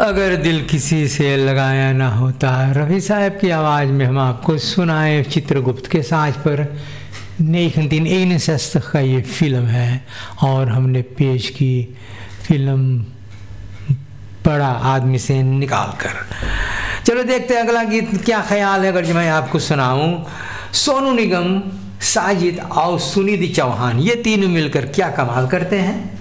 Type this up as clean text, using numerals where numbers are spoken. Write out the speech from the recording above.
अगर दिल किसी से लगाया ना होता। रफ़ी साहब की आवाज़ में हम आपको सुनाए चित्रगुप्त के साज पर 1961 का ये फिल्म है और हमने पेश की फिल्म बड़ा आदमी से निकाल कर। चलो देखते हैं अगला गीत क्या ख्याल है अगर मैं आपको सुनाऊं। सोनू निगम, साजिद और सुनिधि चौहान ये तीनों मिलकर क्या कमाल करते हैं।